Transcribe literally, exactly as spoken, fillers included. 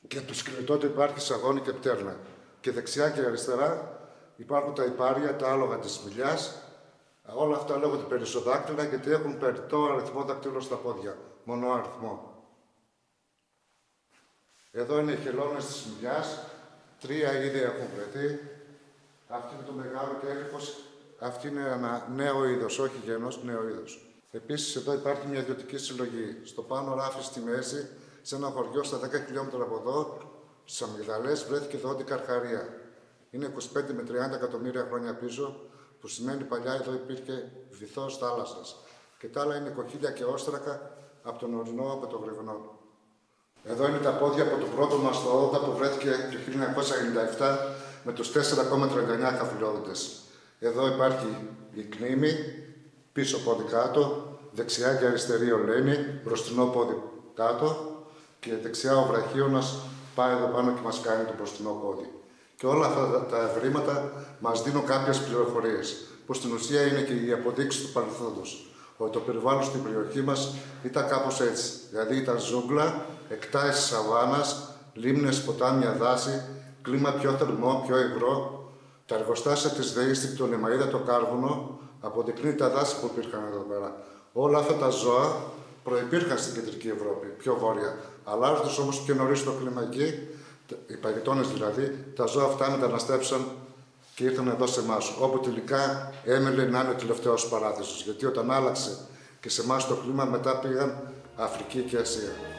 Και του σκελετών υπάρχει σαγόνι και πτέρνα. Και δεξιά και αριστερά υπάρχουν τα υπάρια, τα άλογα της Μιλιάς. Όλα αυτά λέγονται περισσοδάκτυλα γιατί έχουν περιττό αριθμό δακτύλων στα πόδια. Μονό αριθμό. Εδώ είναι οι χελώνες της Μιλιάς. Τρία είδη έχουν βρεθεί. Αυτή είναι το μεγάλο κέλυφος. Αυτή είναι ένα νέο είδος, όχι γένος, νέο είδος. Επίσης, εδώ υπάρχει μια ιδιωτική συλλογή. Στο πάνω ράφι στη μέση, σε ένα χωριό στα δέκα χιλιόμετρα από εδώ, στις Αμυγδαλές, βρέθηκε δόντη καρχαρία. Είναι είκοσι πέντε με τριάντα εκατομμύρια χρόνια πίσω, που σημαίνει παλιά εδώ υπήρχε βυθός θάλασσας. Και τα άλλα είναι κοχύλια και όστρακα από τον ορεινό, από το Γρυβνό. Εδώ είναι τα πόδια από το πρώτο μαστοόδοντα που βρέθηκε το χίλια εννιακόσια ενενήντα επτά με τους τέσσερα κόμμα τριάντα εννιά χαφυλώδοντες. Εδώ υπάρχει η κνήμη, πίσω πόδι κάτω, δεξιά και αριστερή ολένη, μπροστινό πόδι κάτω και δεξιά ο βραχίωνας πάει εδώ πάνω και μας κάνει το μπροστινό πόδι. Και όλα αυτά τα ευρήματα μας δίνουν κάποιες πληροφορίες, που στην ουσία είναι και οι αποδείξεις του παρελθόντος. Ότι το περιβάλλον στην περιοχή μας ήταν κάπως έτσι. Δηλαδή ήταν ζούγκλα, εκτάσεις σαβάνας, λίμνες, ποτάμια, δάση, κλίμα πιο θερμό, πιο υγρό. Τα εργοστάσια της ΔΕΗ στην Πτολεμαΐδα, το κάρβουνο, αποδεικνύει τα δάση που υπήρχαν εδώ πέρα. Όλα αυτά τα ζώα προϋπήρχαν στην κεντρική Ευρώπη, πιο βόρεια. Αλλάζοντας όμως πιο νωρίς το κλίμα εκεί, οι παγετώνες δηλαδή, τα ζώα αυτά μεταναστέψαν και ήρθαν εδώ σε εμάς. Όπου τελικά έμελε να είναι ο τελευταίος παράδεισος. Γιατί όταν άλλαξε και σε εμάς το κλίμα, μετά πήγαν Αφρική και Ασία.